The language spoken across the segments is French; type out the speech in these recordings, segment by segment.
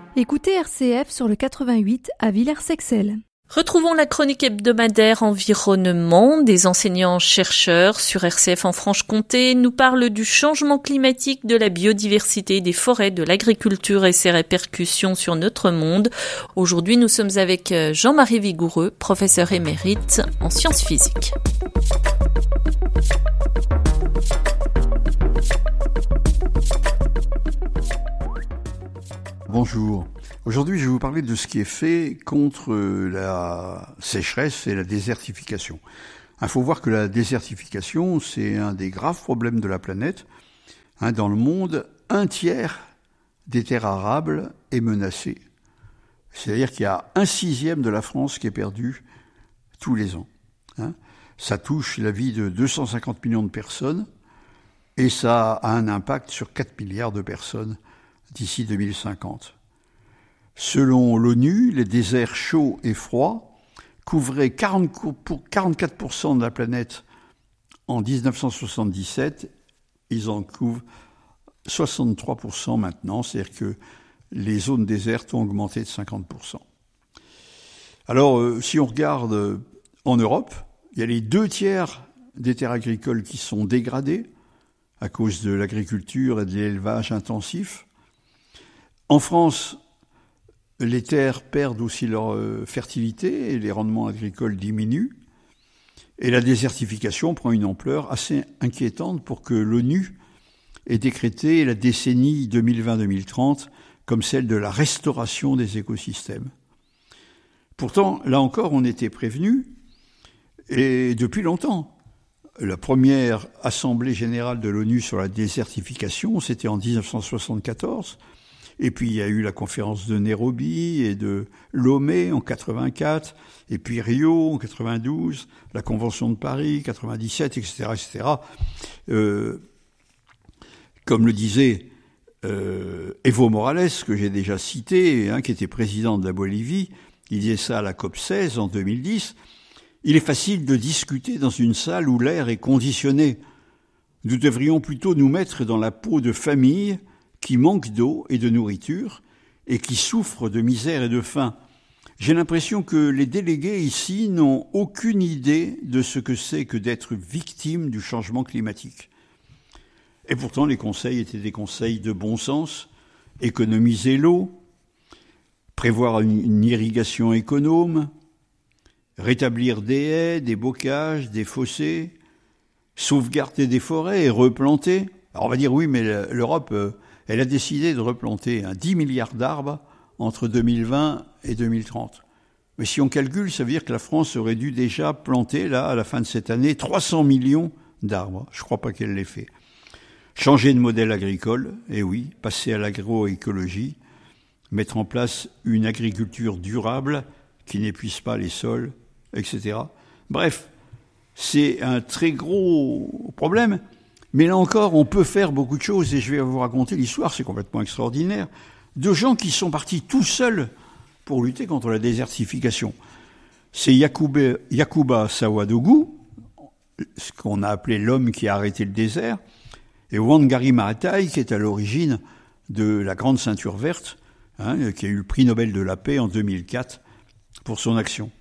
Écoutez RCF sur le 88 à Villers-Sexel. Retrouvons la chronique hebdomadaire environnement. Des enseignants-chercheurs sur RCF en Franche-Comté nous parlent du changement climatique, de la biodiversité, des forêts, de l'agriculture et ses répercussions sur notre monde. Aujourd'hui, nous sommes avec Jean-Marie Vigoureux, professeur émérite en sciences physiques. Bonjour. Aujourd'hui, je vais vous parler de ce qui est fait contre la sécheresse et la désertification. Il faut voir que la désertification, c'est un des graves problèmes de la planète. Dans le monde, 1/3 des terres arables est menacée. C'est-à-dire qu'il y a 1/6 de la France qui est perdue tous les ans. Ça touche la vie de 250 millions de personnes et ça a un impact sur 4 milliards de personnes d'ici 2050. Selon l'ONU, les déserts chauds et froids couvraient 44% de la planète en 1977. Ils en couvrent 63% maintenant, c'est-à-dire que les zones désertes ont augmenté de 50%. Alors, si on regarde en Europe, il y a les 2/3 des terres agricoles qui sont dégradées à cause de l'agriculture et de l'élevage intensif. En France, les terres perdent aussi leur fertilité et les rendements agricoles diminuent. Et la désertification prend une ampleur assez inquiétante pour que l'ONU ait décrété la décennie 2020-2030 comme celle de la restauration des écosystèmes. Pourtant, là encore, on était prévenus, et depuis longtemps. La première assemblée générale de l'ONU sur la désertification, c'était en 1974. Et puis il y a eu la conférence de Nairobi et de Lomé en 84, et puis Rio en 92, la Convention de Paris 97, etc., etc. Comme le disait Evo Morales, que j'ai déjà cité, qui était président de la Bolivie, il disait ça à la COP16 en 2010. Il est facile de discuter dans une salle où l'air est conditionné. Nous devrions plutôt nous mettre dans la peau de familles qui manquent d'eau et de nourriture et qui souffrent de misère et de faim. J'ai l'impression que les délégués ici n'ont aucune idée de ce que c'est que d'être victime du changement climatique. Et pourtant, les conseils étaient des conseils de bon sens. Économiser l'eau, prévoir une irrigation économe, rétablir des haies, des bocages, des fossés, sauvegarder des forêts et replanter. Alors on va dire oui, mais l'Europe, elle a décidé de replanter 10 milliards d'arbres entre 2020 et 2030. Mais si on calcule, ça veut dire que la France aurait dû déjà planter, là, à la fin de cette année, 300 millions d'arbres. Je ne crois pas qu'elle l'ait fait. Changer de modèle agricole, et oui, passer à l'agroécologie, mettre en place une agriculture durable qui n'épuise pas les sols, etc. Bref, c'est un très gros problème. Mais là encore, on peut faire beaucoup de choses, et je vais vous raconter l'histoire, c'est complètement extraordinaire, de gens qui sont partis tout seuls pour lutter contre la désertification. C'est Yacouba Sawadougou, ce qu'on a appelé l'homme qui a arrêté le désert, et Wangari Maathai, qui est à l'origine de la Grande Ceinture Verte, qui a eu le prix Nobel de la paix en 2004 pour son action.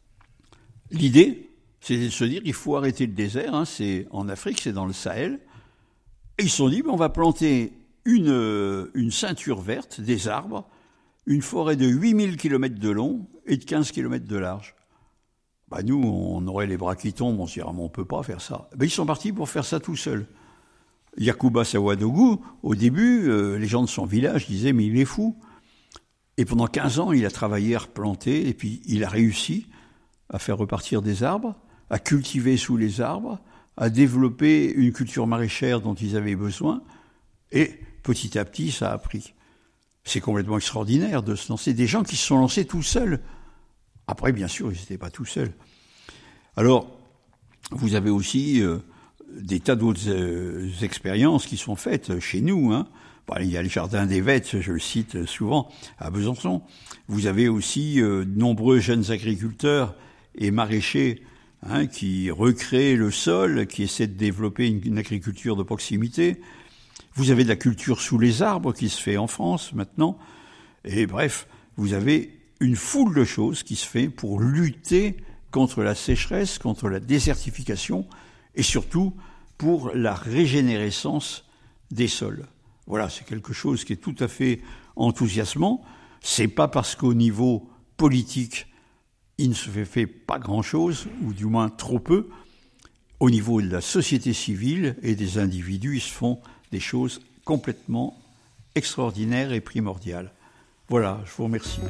L'idée, c'était de se dire il faut arrêter le désert, c'est en Afrique, c'est dans le Sahel. Et ils se sont dit on va planter une ceinture verte, des arbres, une forêt de 8000 km de long et de 15 km de large. Nous, on aurait les bras qui tombent, on se dirait on ne peut pas faire ça. Ils sont partis pour faire ça tout seuls. Yacouba Sawadougou, au début, les gens de son village disaient mais il est fou. Et pendant 15 ans, il a travaillé à replanter, et puis il a réussi à faire repartir des arbres, à cultiver sous les arbres, à développer une culture maraîchère dont ils avaient besoin, et petit à petit, ça a pris. C'est complètement extraordinaire de se lancer. Des gens qui se sont lancés tout seuls. Après, bien sûr, ils n'étaient pas tout seuls. Alors, vous avez aussi des tas d'autres expériences qui sont faites chez nous. Il y a le jardin des Vêtes, je le cite souvent, à Besançon. Vous avez aussi de nombreux jeunes agriculteurs et maraîchers qui recréent le sol, qui essaient de développer une agriculture de proximité. Vous avez de la culture sous les arbres qui se fait en France maintenant. Et bref, vous avez une foule de choses qui se fait pour lutter contre la sécheresse, contre la désertification et surtout pour la régénérescence des sols. Voilà, c'est quelque chose qui est tout à fait enthousiasmant. C'est pas parce qu'au niveau politique, il ne se fait pas grand-chose, ou du moins trop peu. Au niveau de la société civile et des individus, ils se font des choses complètement extraordinaires et primordiales. Voilà, je vous remercie.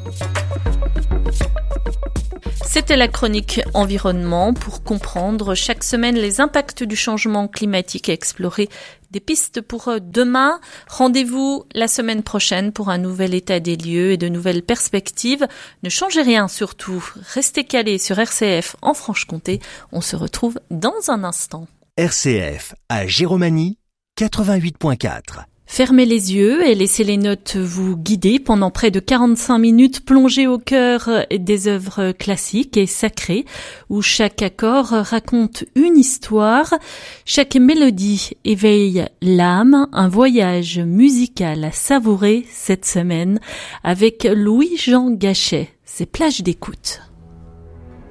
C'était la chronique environnement pour comprendre chaque semaine les impacts du changement climatique et explorer des pistes pour demain. Rendez-vous la semaine prochaine pour un nouvel état des lieux et de nouvelles perspectives. Ne changez rien surtout. Restez calés sur RCF en Franche-Comté. On se retrouve dans un instant. RCF à Giromagny 88.4. Fermez les yeux et laissez les notes vous guider pendant près de 45 minutes plongées au cœur des œuvres classiques et sacrées où chaque accord raconte une histoire, chaque mélodie éveille l'âme, un voyage musical à savourer cette semaine avec Louis-Jean Gachet. C'est Plage d'écoute.